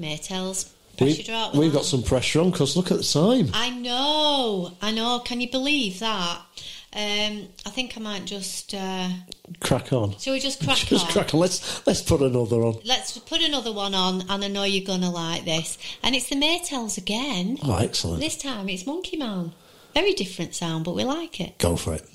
Maytals. Pressured out with We've that. got some pressure on because look at the time. I know. Can you believe that? I think I might just... Crack on. Shall we just crack on? Just crack on. Let's put another on. Let's put another one on, and I know you're going to like this. And it's the Maytals again. Oh, excellent. This time it's Monkey Man. Very different sound, but we like it. Go for it.